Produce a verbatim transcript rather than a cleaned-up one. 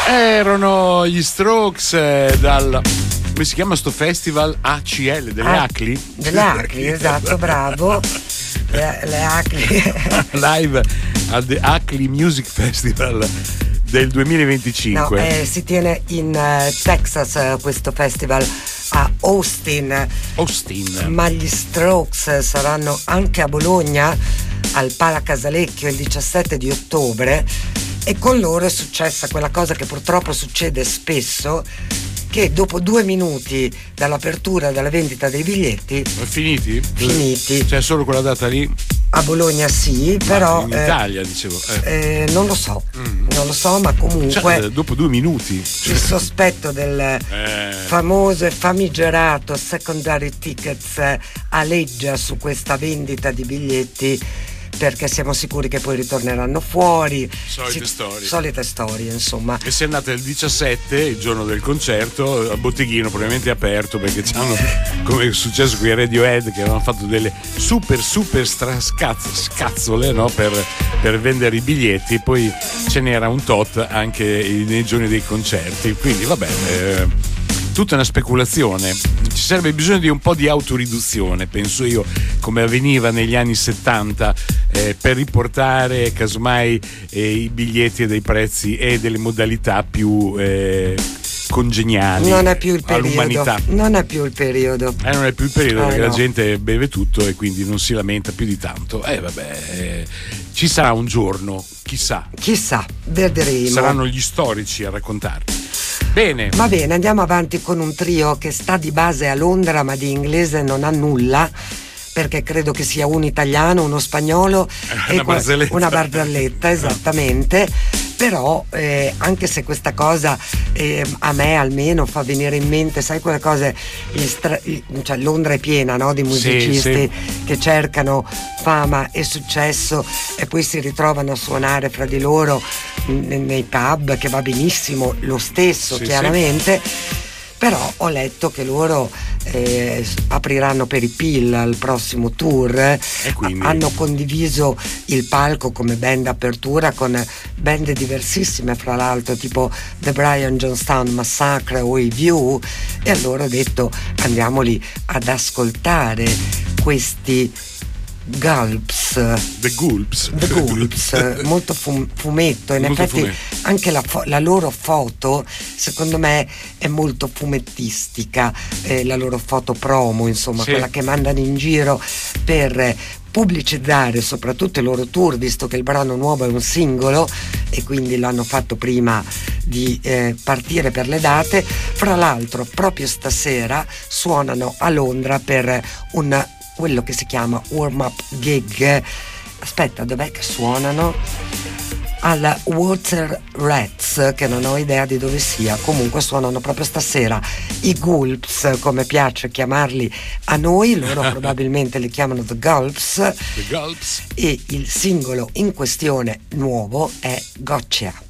Erano gli Strokes eh, dal, come si chiama sto festival? A C L, delle ah, Acli? Delle Acli, esatto, bravo. Le, le Acli. Live al The Acli Music Festival del duemilaventicinque. No, eh, si tiene in uh, Texas uh, questo festival a Austin. Austin. Ma gli Strokes saranno anche a Bologna al Pala Casalecchio il diciassette di ottobre. E con loro è successa quella cosa che purtroppo succede spesso, che dopo due minuti dall'apertura, dalla vendita dei biglietti, ma finiti? Finiti. C'è solo quella data lì? A Bologna sì, ma però in Italia eh, dicevo eh. Eh, non lo so, mm. non lo so, ma comunque cioè, dopo due minuti il sospetto del eh. famoso e famigerato secondary tickets aleggia su questa vendita di biglietti, perché siamo sicuri che poi ritorneranno fuori. Solite si, storie. Solite storie, insomma. E se andate il diciassette, il giorno del concerto, a botteghino probabilmente aperto, perché c'hanno, come è successo qui a Radiohead, che avevano fatto delle super super strascazzo, scazzole, no? per, per vendere i biglietti, poi ce n'era un tot anche nei giorni dei concerti. Quindi vabbè, eh, tutta una speculazione. Ci sarebbe bisogno di un po' di autoriduzione, penso io, come avveniva negli anni settanta, eh, per riportare casomai eh, i biglietti e dei prezzi e delle modalità più eh, congeniali non è più il periodo, all'umanità. Non è più il periodo. Eh, non è più il periodo, eh, perché no. la gente beve tutto e quindi non si lamenta più di tanto. Eh vabbè, eh, ci sarà un giorno, chissà. Chissà, vedremo. Saranno gli storici a raccontarli. Bene. Va bene, andiamo avanti con un trio che sta di base a Londra, ma di inglese non ha nulla, perché credo che sia un italiano, uno spagnolo una e barzelletta. Una barzelletta, esattamente. Però eh, anche se questa cosa eh, a me almeno fa venire in mente, sai, quelle cose, stra- cioè Londra è piena, no, di musicisti sì, sì. che cercano fama e successo e poi si ritrovano a suonare fra di loro n- nei pub, che va benissimo lo stesso, sì, chiaramente. Sì. Però ho letto che loro eh, apriranno per i Peel al prossimo tour, e quindi? hanno condiviso il palco come band apertura con band diversissime, fra l'altro, tipo The Brian Jonestown Massacre o i View, e allora ho detto andiamoli ad ascoltare questi Gulps. The Gulps. The Gulps, molto fum- fumetto. In molto effetti fumetto. Anche la, fo- la loro foto, secondo me, è molto fumettistica, eh, la loro foto promo, insomma, sì. quella che mandano in giro per pubblicizzare soprattutto i loro tour, visto che il brano nuovo è un singolo e quindi l'hanno fatto prima di eh, partire per le date. Fra l'altro proprio stasera suonano a Londra per un quello che si chiama warm up gig. Aspetta, dov'è che suonano? Alla Water Rats, che non ho idea di dove sia. Comunque suonano proprio stasera i Gulps, come piace chiamarli a noi, loro probabilmente li chiamano The Gulps. The Gulps. E il singolo in questione nuovo è Gotcha.